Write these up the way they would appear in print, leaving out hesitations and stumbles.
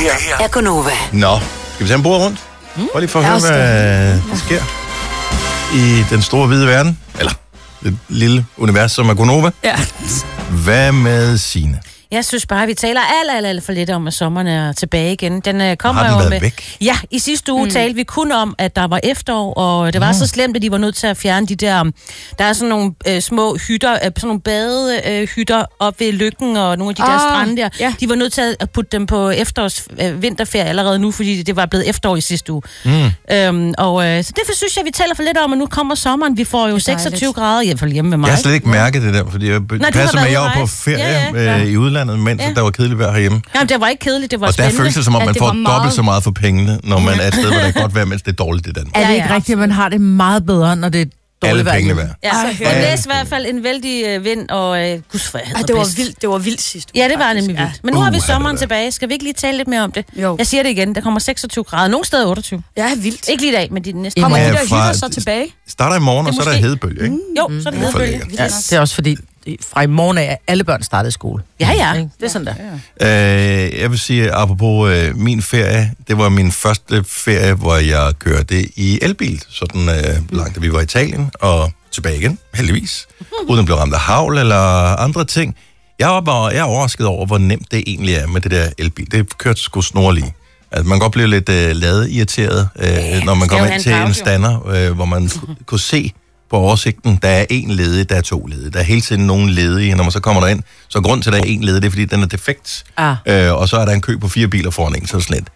her er Gonova. Nå, skal vi tage en bord rundt? Prøv lige for at høre, hvad der sker i den store hvide verden. Eller det lille univers, som er Gonova. Ja. Hvad med Signe? Jeg synes bare, at vi taler alt for lidt om, at sommeren er tilbage igen. Den kommer Har den jo været med... væk? Ja, i sidste uge talte vi kun om, at der var efterår, og det var så slemt, at de var nødt til at fjerne de der... Der er sådan nogle små hytter, sådan nogle badehytter op ved Lykken og nogle af de der strande der. Ja. De var nødt til at putte dem på vinterferie allerede nu, fordi det var blevet efterår i sidste uge. Så derfor synes jeg, at vi taler for lidt om, at nu kommer sommeren. Vi får jo 26 grader, i hvert fald hjemme med mig. Jeg har slet ikke mærket det der, fordi jeg passer med, at jeg var på ferie i udlandet, mens der var kedeligt vejr herhjemme. Jamen, det var ikke kedeligt, det var og spændende. der føles det som om, man får dobbelt så meget for pengene, når man er et sted, hvor det er godt vejr, mens det er dårligt i Danmark. Er det ikke rigtigt, at man har det meget bedre, når det er Alle dårligt vejr? pengene værd. Ja, jeg læste i hvert fald en vældig vind, og Det var vildt sidst. Ja, det var nemlig vildt. Men nu har vi sommeren tilbage. Skal vi ikke lige tale lidt mere om det? Jo. Jeg siger det igen. Der kommer 26 grader. Nogle steder 28. Ja, vildt. Ikke lige i dag, men de næste. Kommer de Ja, der fra- hytter så tilbage? Starter i morgen, og så er der måske. hedebølge, ikke? Jo, så er det For nedbølge. lækkert. Ja, det er også fordi, fra i morgen af, alle børn startede i skole. Ja. Ikke? Det er sådan der. Jeg vil sige, apropos min ferie, det var min første ferie, hvor jeg kørte i elbil, sådan langt, da vi var i Italien, og tilbage igen, heldigvis, uden at blive ramt af hagl eller andre ting. Jeg er overrasket over, hvor nemt det egentlig er med det der elbil. Det kørte sgu snorlige. Altså, man kan godt blive lidt ladeirriteret, når man kommer ind til en stander, hvor man kunne se på oversigten, der er en ledig, der er to ledige. Der er hele tiden nogen ledige, når man så kommer derind. Så grund til, at der er en ledig, det er, fordi den er defekt. Og så er der en kø på 4 biler foran en, så sådan lidt.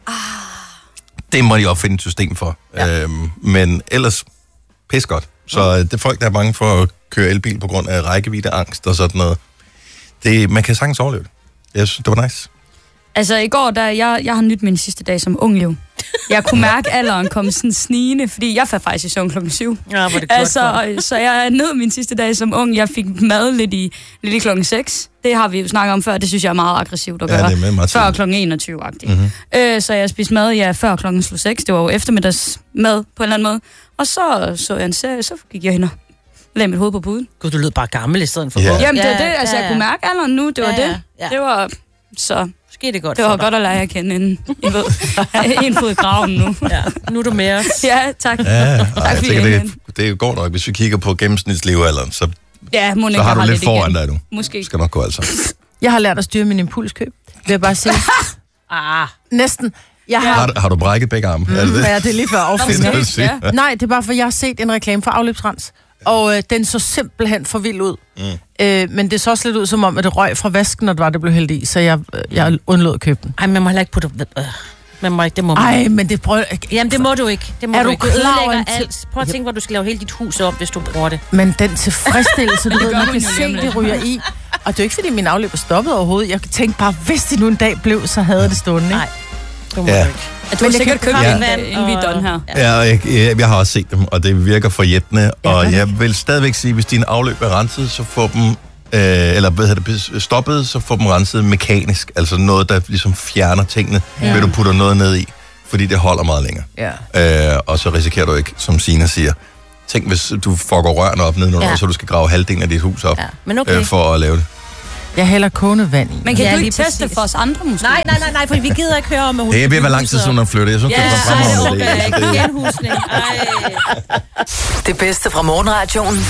Det må de opfinde et system for. Ja. Men ellers, pis godt. Så det er folk, der er bange for at køre elbil på grund af rækkeviddeangst og sådan noget. Man kan sagtens overleve det. Jeg synes, det var nice. Altså i går, jeg har nyt min sidste dag som ung liv. Jeg kunne mærke alderen komme sådan snigende, fordi jeg faldt faktisk i søvn klokken 7. Ja, hvor det godt så jeg nød min sidste dag som ung. Jeg fik mad lidt i klokken 6. Det har vi jo snakket om før. Det synes jeg er meget aggressivt at gøre. Det er meget før klokken 21-agtigt. Så jeg spiste mad, før klokken slog 6. Det var jo eftermiddagsmad på en eller anden måde. Og så jeg en serie, så gik jeg hen og lagde mit hoved på puden. Gud, du lød bare gammel i stedet for Jamen det er det. Altså jeg kunne mærke alderen nu. Det var det. Ja. Det var så... Det godt. Det var godt at lære at kende inden. I ved, en fod i graven nu. Ja, nu er du med os. Ja, tak. Ja, tak for det går nok. Hvis vi kigger på gennemsnitslevealderen, så har du lidt foran dig nu. Måske. Det skal nok gå altså. Jeg har lært at styre min impulskøb. Vil jeg bare sige. Næsten. Har du brækket begge arme? Ja, det er lige før affilmer. Nej, det er bare, for jeg har set en reklame for afløbsrens. Og den så simpelthen for vild ud. Men det så også lidt ud som om, at det røg fra vasken, når det blev hældt i. Så jeg undlod at købe den. Ej, man må heller ikke putte... Man må ikke, det må man. Ej, men det prøver... Jamen, det må du ikke. Det må er du ikke. Du ødelægger alt. Prøv at tænke, hvor du skal lave hele dit hus op, hvis du bruger det. Men den tilfredsstillelse, du ved, man kan se, det ryger i. Og det er jo ikke, fordi min afløb er stoppet overhovedet. Jeg tænkte bare, hvis det nu en dag blev, så havde det stående, ikke? Nej, du må ikke. Du har sikkert købt en vi done her. Ja, jeg har også set dem, og det virker forjættende. Og jeg vil stadigvæk sige, hvis din afløb er renset, så får dem... stoppet, så får dem renset mekanisk. Altså noget, der ligesom fjerner tingene, ved du putter noget ned i. Fordi det holder meget længere. Ja. Og så risikerer du ikke, som Signe siger, tænk hvis du fucker rørene op nedenunder, så du skal grave halvdelen af dit hus op for at lave det. Jeg hælder kogende vand i. Men kan du ikke teste for os andre måske? Nej, for vi gider ikke høre om at det er ved at være lang tid siden, hun flytter. Jeg synes, det er for fremragende. Genhusning. Det bedste fra morgenradioen